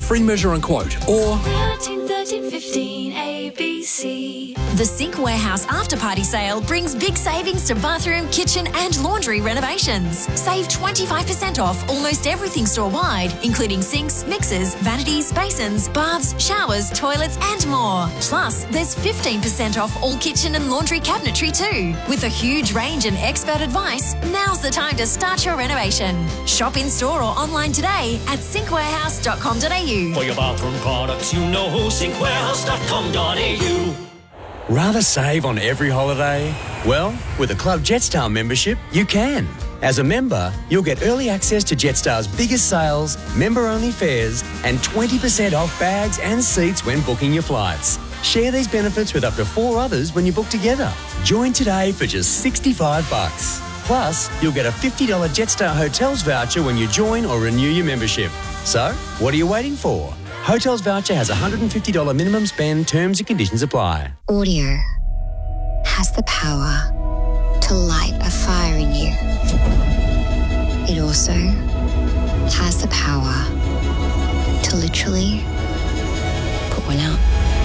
free measure and quote, or 1315 ABC. The Sink Warehouse after-party sale brings big savings to bathroom, kitchen and laundry renovations. Save 25% off almost everything store-wide, including sinks, mixers, vanities, basins, baths, showers, toilets and more. Plus, there's 15% off all kitchen and laundry cabinetry too. With a huge range and expert advice, now's the time to start your renovation. Shop in-store or online today at sinkwarehouse.com.au. For your bathroom products, you know sinkwarehouse.com.au. Rather save on every holiday? Well, with a Club Jetstar membership, you can. As a member, you'll get early access to Jetstar's biggest sales, member-only fares, and 20% off bags and seats when booking your flights. Share these benefits with up to 4 others when you book together. Join today for just $65. Plus, you'll get a $50 Jetstar Hotels voucher when you join or renew your membership. So, what are you waiting for? Hotels voucher has a $150 minimum spend. Terms and conditions apply. Audio has the power to light a fire in you. It also has the power to literally put one out.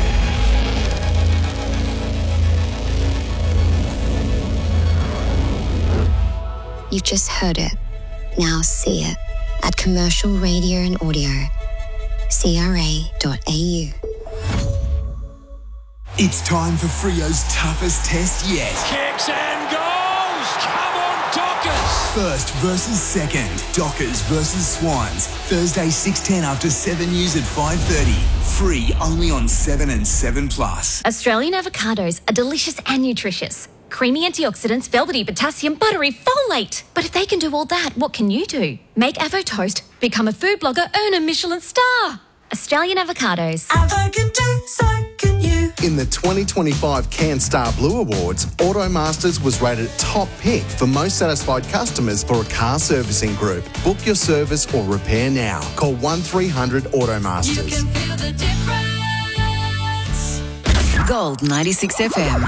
You've just heard it. Now see it at Commercial Radio and Audio. CRA.au. It's time for Freo's toughest test yet. Kicks and goals! Come on, Dockers! First versus second. Dockers versus Swans. Thursday 6:10 after 7 News at 5:30. Free only on 7 and 7 Plus. Australian avocados are delicious and nutritious. Creamy antioxidants, velvety potassium, buttery folate. But if they can do all that, what can you do? Make Avo Toast, become a food blogger, earn a Michelin star. Australian avocados. Avo can do, so can you. In the 2025 CanStar Blue Awards, Automasters was rated top pick for most satisfied customers for a car servicing group. Book your service or repair now. Call 1300 Automasters. You can feel the difference. Gold 96 FM.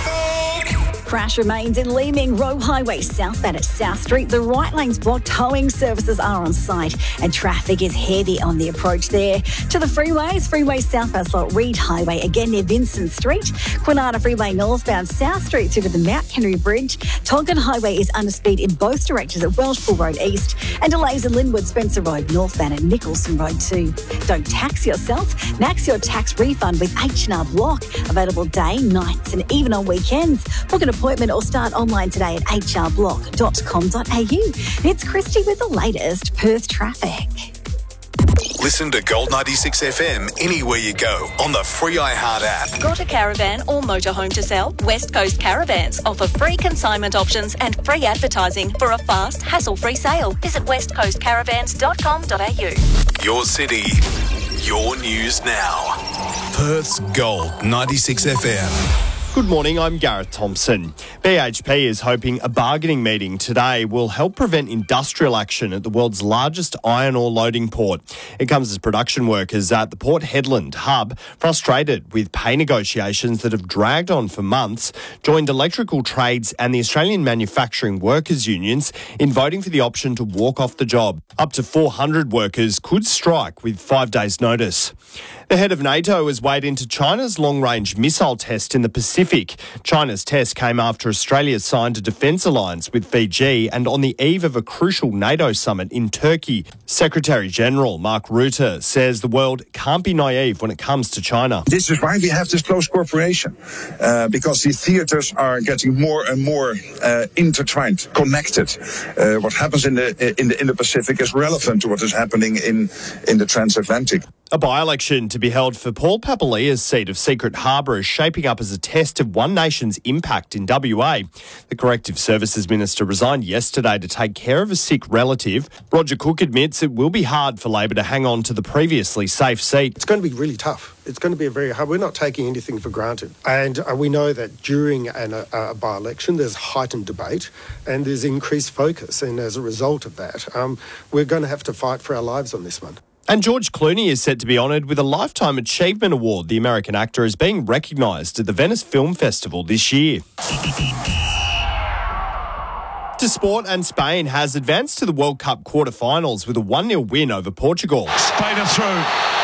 Crash remains in Leeming Roe Highway southbound at South Street. The right lane's blocked. Towing services are on site and traffic is heavy on the approach there. To the freeways, Freeway southbound slot Reed Highway again near Vincent Street. Kwinana Freeway northbound South Street through to the Mount Henry Bridge. Tonkin Highway is under speed in both directions at Welshpool Road East and delays at Linwood Spencer Road northbound at Nicholson Road 2. Don't tax yourself. Max your tax refund with H&R Block. Available day, nights and even on weekends. Book an appointment or start online today at hrblock.com.au. It's Christy with the latest Perth traffic. Listen to Gold 96 FM anywhere you go on the free iHeart app. Got a caravan or motorhome to sell? West Coast Caravans offer free consignment options and free advertising for a fast, hassle-free sale. Visit westcoastcaravans.com.au. Your city, your news now. Perth's Gold 96 FM. Good morning, I'm Gareth Thompson. BHP is hoping a bargaining meeting today will help prevent industrial action at the world's largest iron ore loading port. It comes as production workers at the Port Hedland hub, frustrated with pay negotiations that have dragged on for months, joined electrical trades and the Australian Manufacturing Workers Unions in voting for the option to walk off the job. Up to 400 workers could strike with 5 days' notice. The head of NATO has weighed into China's long-range missile test in the Pacific. China's test came after Australia signed a defence alliance with Fiji and on the eve of a crucial NATO summit in Turkey. Secretary-General Mark Rutte says the world can't be naive when it comes to China. This is why we have this close cooperation, because the theatres are getting more and more intertwined, connected. What happens in the Pacific is relevant to what is happening in the transatlantic. A by-election to be held for Paul Papalia's seat of Secret Harbour is shaping up as a test of One Nation's impact in WA. The Corrective Services Minister resigned yesterday to take care of a sick relative. Roger Cook admits it will be hard for Labor to hang on to the previously safe seat. It's going to be really tough. It's going to be very hard. We're not taking anything for granted. And we know that during a by-election, there's heightened debate and there's increased focus. And as a result of that, we're going to have to fight for our lives on this one. And George Clooney is set to be honoured with a Lifetime Achievement Award. The American actor is being recognised at the Venice Film Festival this year. To sport, and Spain has advanced to the World Cup quarter-finals with a 1-0 win over Portugal. Spain are through.